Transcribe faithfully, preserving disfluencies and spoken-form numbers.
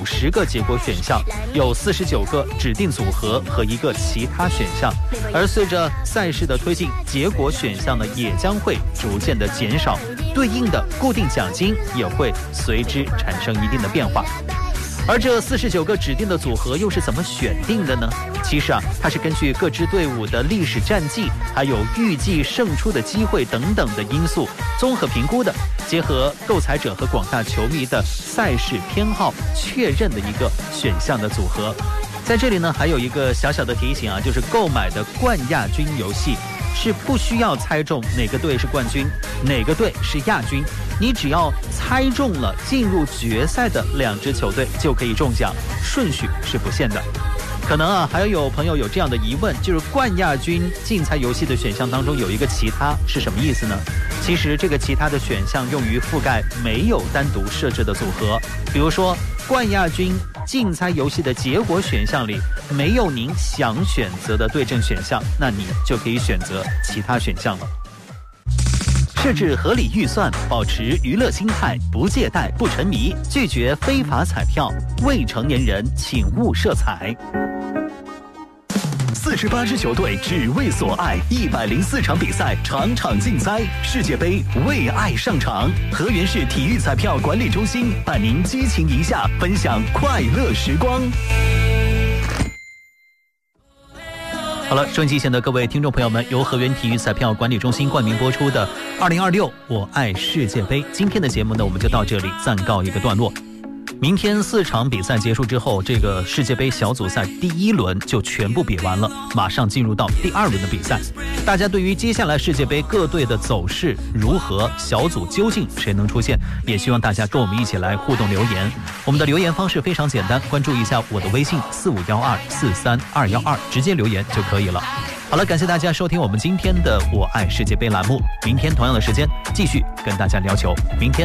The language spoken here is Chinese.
十个结果选项，有四十九个指定组合和一个其他选项。而随着赛事的推进，结果选项呢也将会逐渐的减少，对应的固定奖金也会随之产生一定的变化。而这四十九个指定的组合又是怎么选定的呢？其实啊，它是根据各支队伍的历史战绩，还有预计胜出的机会等等的因素综合评估的，结合购彩者和广大球迷的赛事偏好确认的一个选项的组合。在这里呢，还有一个小小的提醒啊，就是购买的冠亚军游戏是不需要猜中哪个队是冠军，哪个队是亚军，你只要猜中了进入决赛的两支球队就可以中奖，顺序是不限的。可能啊，还有朋友有这样的疑问，就是冠亚军竞猜游戏的选项当中有一个其他是什么意思呢？其实这个其他的选项用于覆盖没有单独设置的组合，比如说冠亚军竞猜游戏的结果选项里没有您想选择的对阵选项，那你就可以选择其他选项了。设置合理预算，保持娱乐心态，不借贷不沉迷，拒绝非法彩票，未成年人请勿涉彩。四十八支球队只为所爱，一百零四场比赛，场场竞猜，世界杯为爱上场。河源市体育彩票管理中心伴您激情一下，分享快乐时光。好了，收音机前的各位听众朋友们，由河源体育彩票管理中心冠名播出的二零二六我爱世界杯，今天的节目呢，我们就到这里暂告一个段落。明天四场比赛结束之后，这个世界杯小组赛第一轮就全部比完了，马上进入到第二轮的比赛。大家对于接下来世界杯各队的走势如何，小组究竟谁能出现，也希望大家跟我们一起来互动留言。我们的留言方式非常简单，关注一下我的微信四五一二四三二一二，直接留言就可以了。好了，感谢大家收听我们今天的我爱世界杯栏目，明天同样的时间继续跟大家聊球，明天